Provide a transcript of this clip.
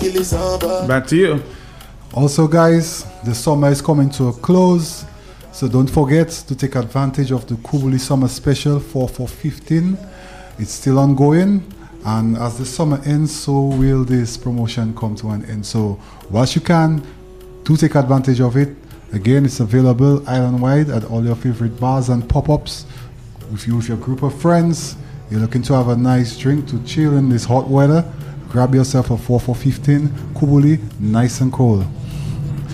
Back to you. Also, guys, the summer is coming to a close, so don't forget to take advantage of the Kubuli Summer Special 4 for 15. It's still ongoing, and as the summer ends, so will this promotion come to an end. So, whilst you can, do take advantage of it. Again, it's available island-wide at all your favorite bars and pop-ups. If you with your group of friends, you're looking to have a nice drink to chill in this hot weather, grab yourself a 4 for 15 Kubuli, nice and cold.